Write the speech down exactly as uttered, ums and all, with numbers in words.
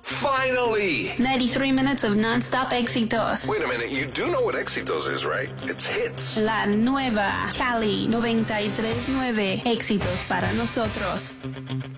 Finally! ninety-three minutes of non-stop éxitos. Wait a minute, you do know what Éxitos is, right? It's hits. La nueva Cali noventa y tres nueve. Éxitos para nosotros.